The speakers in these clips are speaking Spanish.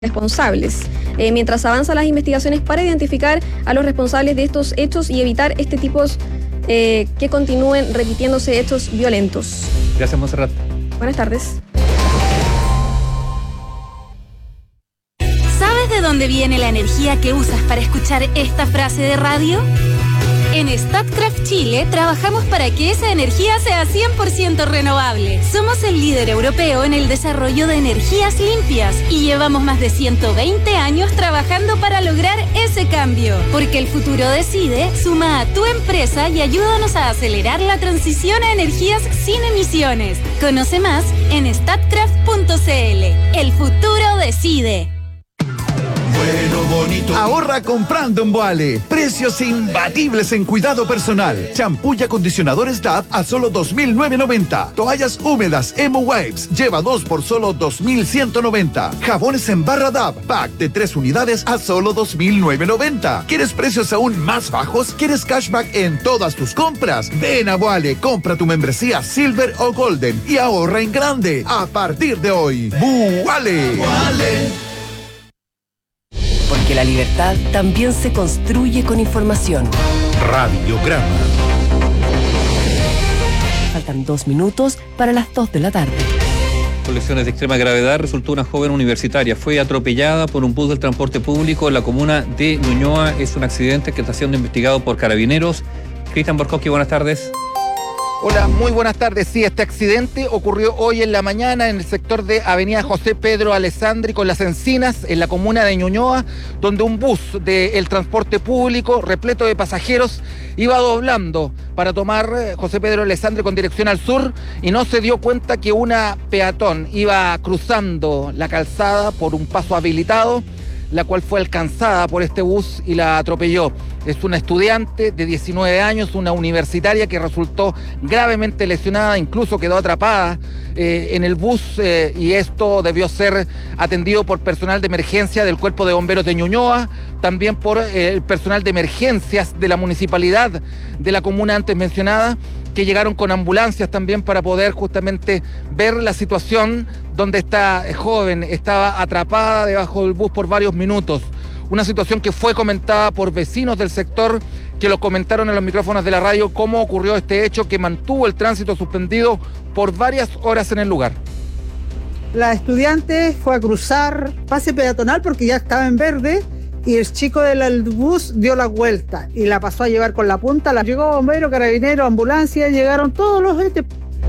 responsables, mientras avanzan las investigaciones para identificar a los responsables de estos hechos y evitar este tipo que continúen repitiéndose hechos violentos. Gracias, Monserrat. Buenas tardes. ¿Sabes de dónde viene la energía que usas para escuchar esta frase de radio? En Statkraft Chile trabajamos para que esa energía sea 100% renovable. Somos el líder europeo en el desarrollo de energías limpias y llevamos más de 120 años trabajando para lograr ese cambio. Porque el futuro decide, suma a tu empresa y ayúdanos a acelerar la transición a energías sin emisiones. Conoce más en statkraft.cl. El futuro decide. Bueno, bonito. Ahorra comprando en Boale. Precios imbatibles en cuidado personal. Champú y acondicionadores DAV a solo $2,990. Toallas húmedas Emo Wipes. Lleva 2 por solo $2,190. Jabones en barra DAV. Pack de 3 unidades a solo $2,990. ¿Quieres precios aún más bajos? ¿Quieres cashback en todas tus compras? Ven a Boale, compra tu membresía Silver o Golden y ahorra en grande. A partir de hoy. Boale. Porque la libertad también se construye con información. Radiograma. Faltan 2 minutos para las 2 de la tarde. Con lesiones de extrema gravedad resultó una joven universitaria. Fue atropellada por un bus del transporte público en la comuna de Ñuñoa. Es un accidente que está siendo investigado por Carabineros. Cristian Borkowski, buenas tardes. Hola, muy buenas tardes. Sí, este accidente ocurrió hoy en la mañana en el sector de Avenida José Pedro Alessandri con Las Encinas, en la comuna de Ñuñoa, donde un bus del transporte público repleto de pasajeros iba doblando para tomar José Pedro Alessandri con dirección al sur y no se dio cuenta que una peatón iba cruzando la calzada por un paso habilitado, la cual fue alcanzada por este bus y la atropelló. Es una estudiante de 19 años, una universitaria que resultó gravemente lesionada, incluso quedó atrapada en el bus y esto debió ser atendido por personal de emergencia del Cuerpo de Bomberos de Ñuñoa, también por el personal de emergencias de la municipalidad de la comuna antes mencionada, que llegaron con ambulancias también para poder justamente ver la situación donde esta joven estaba atrapada debajo del bus por varios minutos. Una situación que fue comentada por vecinos del sector que lo comentaron en los micrófonos de la radio cómo ocurrió este hecho que mantuvo el tránsito suspendido por varias horas en el lugar. La estudiante fue a cruzar pase peatonal porque ya estaba en verde y el chico del bus dio la vuelta y la pasó a llevar con la punta. Llegó bombero, carabinero, ambulancia, llegaron todos los entes.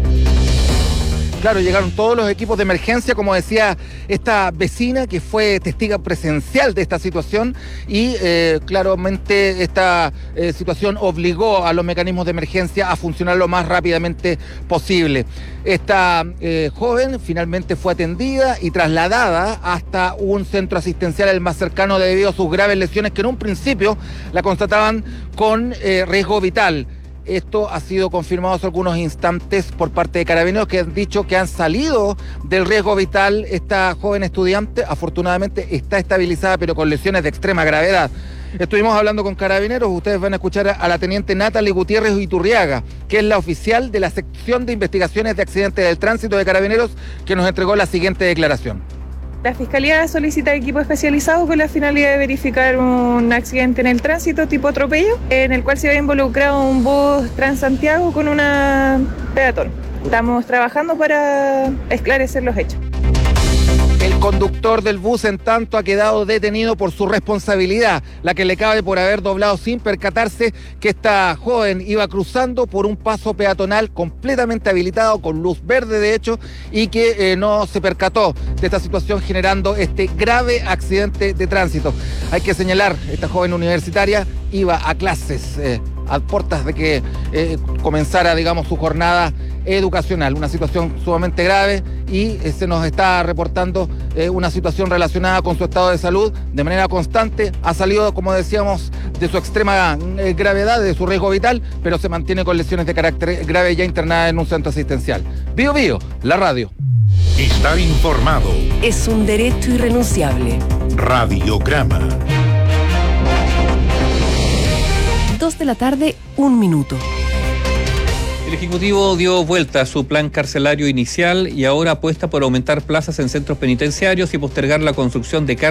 Claro, llegaron todos los equipos de emergencia, como decía esta vecina que fue testiga presencial de esta situación y claramente esta situación obligó a los mecanismos de emergencia a funcionar lo más rápidamente posible. Esta joven finalmente fue atendida y trasladada hasta un centro asistencial el más cercano debido a sus graves lesiones que en un principio la constataban con riesgo vital. Esto ha sido confirmado hace algunos instantes por parte de Carabineros que han dicho que han salido del riesgo vital. Esta joven estudiante afortunadamente está estabilizada pero con lesiones de extrema gravedad. Estuvimos hablando con Carabineros, ustedes van a escuchar a la teniente Natalie Gutiérrez Iturriaga, que es la oficial de la sección de investigaciones de accidentes del tránsito de Carabineros, que nos entregó la siguiente declaración. La Fiscalía solicita equipo especializado con la finalidad de verificar un accidente en el tránsito tipo atropello, en el cual se había involucrado un bus Transantiago con una peatón. Estamos trabajando para esclarecer los hechos. El conductor del bus, en tanto, ha quedado detenido por su responsabilidad, la que le cabe por haber doblado sin percatarse que esta joven iba cruzando por un paso peatonal completamente habilitado, con luz verde de hecho, y que no se percató de esta situación generando este grave accidente de tránsito. Hay que señalar, esta joven universitaria iba a clases a puertas de que comenzara, digamos, su jornada educacional. Una situación sumamente grave y se nos está reportando una situación relacionada con su estado de salud de manera constante. Ha salido, como decíamos, de su extrema gravedad, de su riesgo vital, pero se mantiene con lesiones de carácter grave ya internada en un centro asistencial. Bío Bío, la radio. Estar informado es un derecho irrenunciable. Radiograma. 2 de la tarde, 1 minuto. El Ejecutivo dio vuelta a su plan carcelario inicial y ahora apuesta por aumentar plazas en centros penitenciarios y postergar la construcción de cárceles